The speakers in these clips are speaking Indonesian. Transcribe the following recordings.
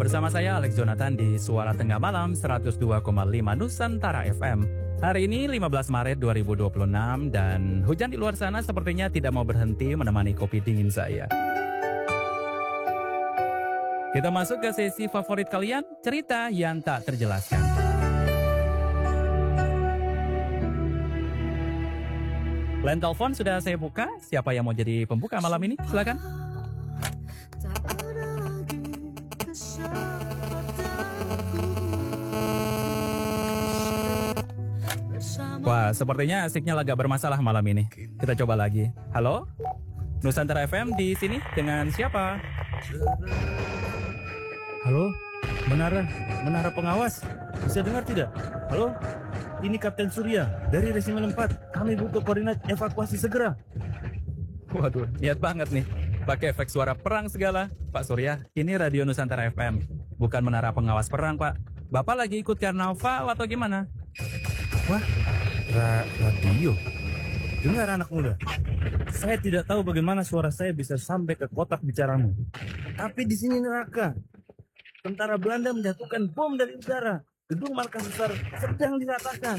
bersama saya Alex Jonathan di Suara Tengah Malam 102,5 Nusantara FM. Hari ini 15 Maret 2026 dan hujan di luar sana sepertinya tidak mau berhenti menemani kopi dingin saya. Kita masuk ke sesi favorit kalian, cerita yang tak terjelaskan. Line telepon sudah saya buka. Siapa yang mau jadi pembuka malam ini? Silakan. Wah, sepertinya asiknya agak bermasalah malam ini. Kita coba lagi. Halo? Nusantara FM di sini dengan siapa? Halo? Menara pengawas. Bisa dengar tidak? Halo? Ini Kapten Surya dari Resimen 4. Kami butuh koordinat evakuasi segera. Waduh, niat banget nih. Pakai efek suara perang segala. Pak Surya, ini Radio Nusantara FM. Bukan menara pengawas perang, Pak. Bapak lagi ikut karnaval atau gimana? Wah, radio. Dengar anak muda. Saya tidak tahu bagaimana suara saya bisa sampai ke kotak bicaramu. Tapi di sini neraka. Tentara Belanda menjatuhkan bom dari udara. Gedung markas besar sedang diratakan.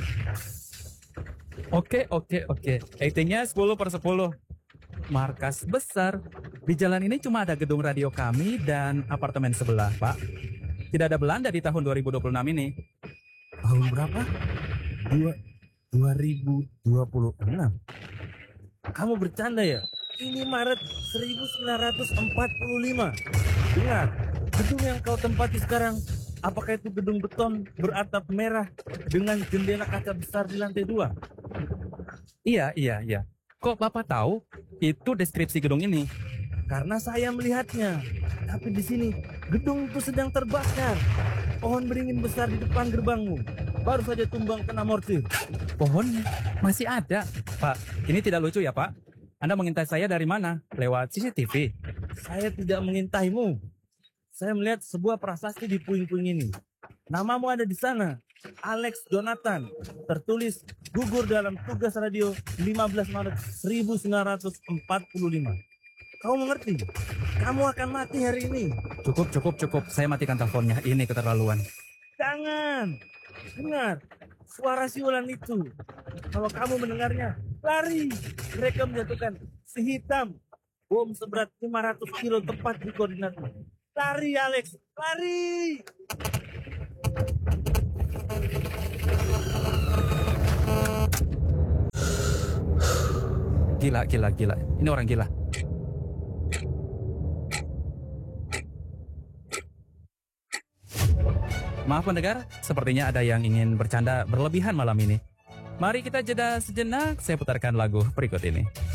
Oke. Ratingnya 10/10. Markas besar. Di jalan ini cuma ada gedung radio kami dan apartemen sebelah, Pak. Tidak ada Belanda di tahun 2026 ini. Tahun berapa? 2026. Kamu bercanda ya? Ini Maret 1945. Dengar, gedung yang kau tempati sekarang, apakah itu gedung beton beratap merah dengan jendela kaca besar di lantai 2? Iya. Kok Bapak tahu itu deskripsi gedung ini? Karena saya melihatnya. Tapi di sini gedung itu sedang terbakar. Pohon beringin besar di depan gerbangmu baru saja tumbang kena mortir. Pohonnya masih ada. Pak, ini tidak lucu ya, Pak? Anda mengintai saya dari mana? Lewat CCTV? Saya tidak mengintaimu. Saya melihat sebuah prasasti di puing-puing ini. Namamu ada di sana. Alex Jonathan. Tertulis gugur dalam tugas radio 15 Maret 1945. Kamu mengerti? Kamu akan mati hari ini. Cukup. Saya matikan teleponnya. Ini keterlaluan. Jangan. Dengar. Suara siulan itu. Kalau kamu mendengarnya, lari. Mereka menjatuhkan si hitam. Bom seberat 500 kilo tepat di koordinatmu. Lari, Alex. Lari. Gila. Ini orang gila. Maaf pendengar, sepertinya ada yang ingin bercanda berlebihan malam ini. Mari kita jeda sejenak, saya putarkan lagu berikut ini.